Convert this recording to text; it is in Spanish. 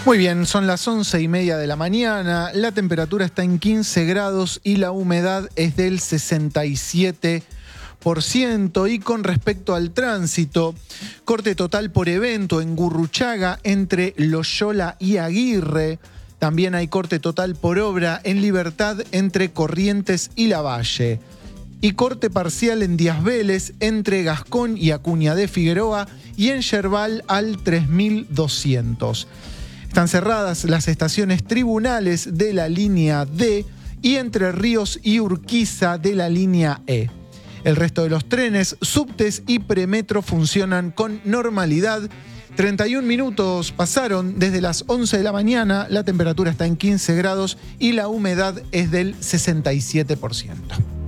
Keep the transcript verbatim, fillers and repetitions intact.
Muy bien, son las once y media de la mañana, la temperatura está en quince grados y la humedad es del sesenta y siete por ciento. Y con respecto al tránsito, corte total por evento en Gurruchaga entre Loyola y Aguirre. También hay corte total por obra en Libertad entre Corrientes y Lavalle. Y corte parcial en Díaz Vélez entre Gascón y Acuña de Figueroa y en Yerbal al tres mil doscientos. Están cerradas las estaciones Tribunales de la línea D y Entre Ríos y Urquiza de la línea E. El resto de los trenes, subtes y premetro funcionan con normalidad. treinta y un minutos pasaron desde las once de la mañana, la temperatura está en quince grados y la humedad es del sesenta y siete por ciento.